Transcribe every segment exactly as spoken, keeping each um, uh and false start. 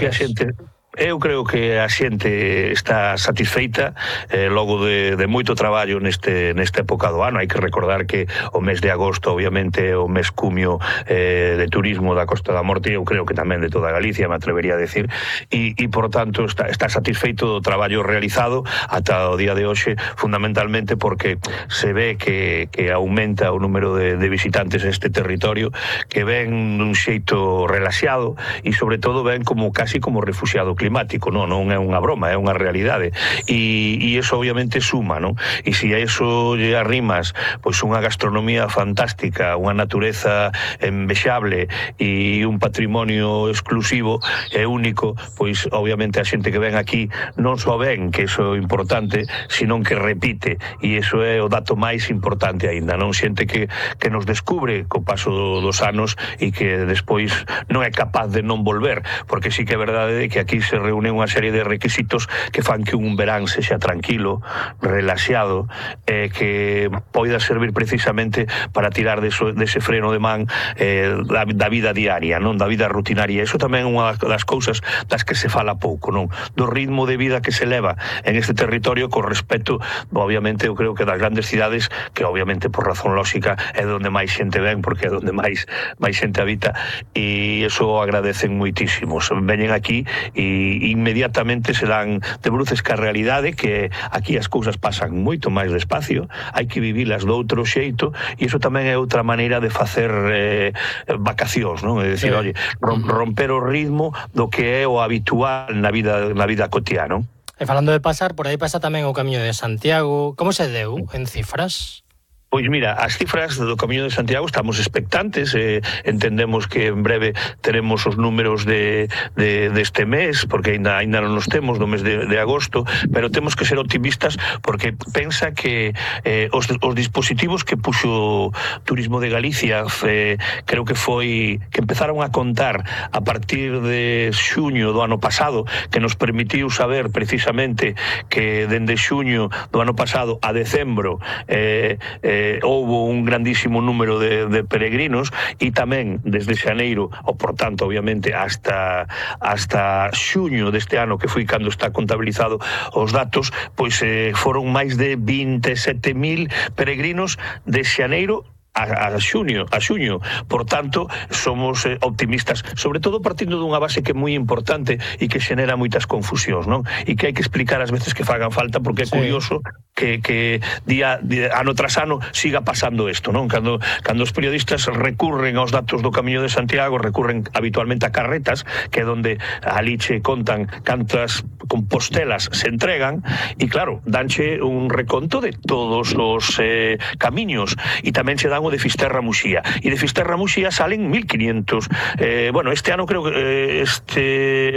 que a xente... Eu creo que a xente está satisfeita eh, logo de, de moito traballo neste nesta época do ano. Hai que recordar que o mes de agosto obviamente é o mes cumio eh, de turismo da Costa da Morte, eu creo que tamén de toda Galicia, me atrevería a decir, e, e por tanto está, está satisfeito do traballo realizado ata o día de hoxe, fundamentalmente porque se ve que, que aumenta o número de, de visitantes a este territorio, que ven dun xeito relaxado e sobre todo ven como casi como refugiado climático, non, non é unha broma, é unha realidade, e, e eso obviamente suma, non? E se a eso lle arrimas pois unha gastronomía fantástica, unha natureza envexable e un patrimonio exclusivo e único, pois obviamente a xente que ven aquí non só ven, que iso é importante, senón que repite, e iso é o dato máis importante aínda, non? Xente que, que nos descubre co paso dos anos e que despois non é capaz de non volver, porque sí que é verdade que aquí se reúne unha serie de requisitos que fan que un verán sexa tranquilo, relaxado, eh, que poida servir precisamente para tirar deso, dese freno de man eh, da, da vida diaria, non, da vida rutinaria. Eso tamén é unha das cousas das que se fala pouco, non, do ritmo de vida que se leva en este territorio con respecto, obviamente, eu creo que das grandes cidades, que obviamente por razón lógica é onde máis xente ven, porque é onde máis máis xente habita, e eso agradecen moitísimos. Veñen aquí e inmediatamente se dan de bruces ca realidade, que aquí as cousas pasan moito máis despacio, hai que vivilas do outro xeito, e iso tamén é outra maneira de facer eh, vacacións, non? É dicir, sí. Oye, romper o ritmo do que é o habitual na vida na vida cotiá, non? E falando de pasar, por aí pasa tamén o Camiño de Santiago. Como se deu en cifras? Pois mira, as cifras do Camiño de Santiago estamos expectantes, eh, entendemos que en breve teremos os números de, de, deste mes, porque ainda, ainda non nos temos do mes de, de agosto, pero temos que ser optimistas porque pensa que eh, os, os dispositivos que puxo Turismo de Galicia, eh, creo que foi que empezaron a contar a partir de xuño do ano pasado, que nos permitiu saber precisamente que dende xuño do ano pasado a decembro eh, eh, Eh, houbo un grandísimo número de, de peregrinos, e tamén desde xaneiro, ou por tanto obviamente hasta hasta xuño deste ano, que foi cando está contabilizado os datos, pois eh, foron máis de vinte e sete mil peregrinos de xaneiro a, a xuño, a xuño. Por tanto, somos eh, optimistas, sobre todo partindo dunha base que é moi importante e que xenera moitas confusións, non? E que hai que explicar ás veces que fagan falta, porque é sí. curioso que, que día, día, ano tras ano siga pasando isto, non? Cando, cando os periodistas recurren aos datos do Camiño de Santiago, recurren habitualmente a carretas, que é onde ali che contan cantas compostelas se entregan, e claro, danche un reconto de todos os eh, camiños, e tamén se dan o de Fisterra-Muxía, e de Fisterra-Muxía salen mil quinientos. Eh, bueno, este ano creo que eh, este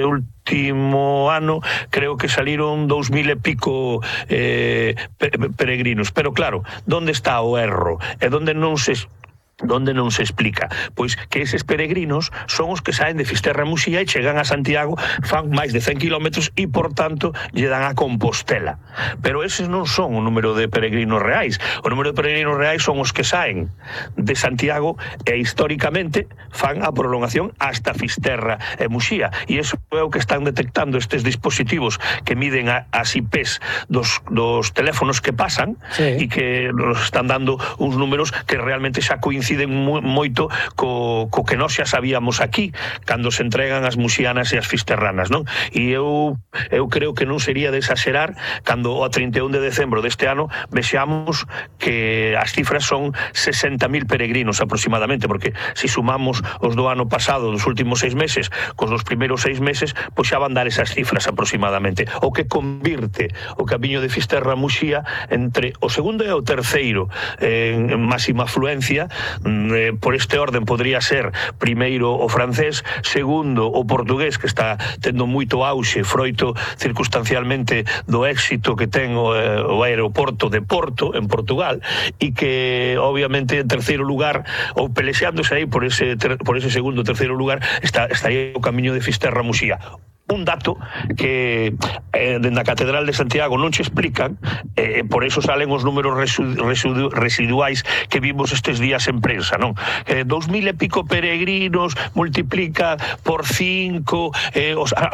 último ano creo que saliron dous mil e pico eh, peregrinos, pero claro, donde está o erro? E donde non se donde non se explica? Pois que eses peregrinos son os que saen de Fisterra-Muxía e chegan a Santiago, fan máis de cen kilómetros e, por tanto, lle dan a Compostela. Pero eses non son o número de peregrinos reais. O número de peregrinos reais son os que saen de Santiago e, históricamente, fan a prolongación hasta Fisterra e Muxía. E iso é o que están detectando estes dispositivos que miden a, as I Pes dos, dos teléfonos que pasan, sí. E que nos están dando uns números que realmente xa coinciden coinciden moito co, co que nós xa sabíamos aquí cando se entregan as muxianas e as fisterranas, non? E eu, eu creo que non sería de exagerar cando a trinta e un de decembro deste ano vexamos que as cifras son sesenta mil peregrinos aproximadamente, porque se sumamos os do ano pasado, dos últimos seis meses, cos dos primeiros seis meses, pois xa van dar esas cifras aproximadamente, o que convirte o Camiño de Fisterra-Muxía entre o segundo e o terceiro en máxima afluencia. Eh, por este orden podría ser primeiro o francés, segundo o portugués, que está tendo moito auxe froito circunstancialmente do éxito que ten o, eh, o aeroporto de Porto en Portugal, e que obviamente en terceiro lugar, ou pelexeándose aí por ese, ter, por ese segundo o terceiro lugar, está, está aí o Camiño de Fisterra-Muxía. Un dato que eh, dende a Catedral de Santiago non che explican, eh, por eso salen os números residu residu residuais que vimos estes días en prensa, non? Eh, dous mil e pico peregrinos, multiplica por cinco, eh, os,